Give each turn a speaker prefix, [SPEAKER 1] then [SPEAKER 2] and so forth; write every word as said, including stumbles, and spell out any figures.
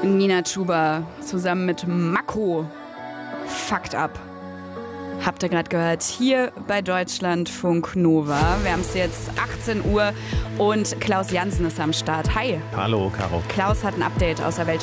[SPEAKER 1] Nina Chuba zusammen mit Mako. Fucked up. Habt ihr gerade gehört, hier bei Deutschlandfunk Nova. Wir haben es jetzt achtzehn Uhr und Klaus Jansen ist am Start. Hi.
[SPEAKER 2] Hallo, Caro.
[SPEAKER 1] Klaus hat ein Update aus der Welt